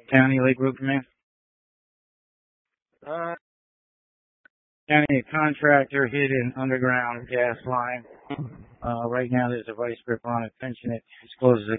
County Lake Road Command. County, a contractor hit an underground gas line. Right now there's a vice grip on it, pinching it. Discloses a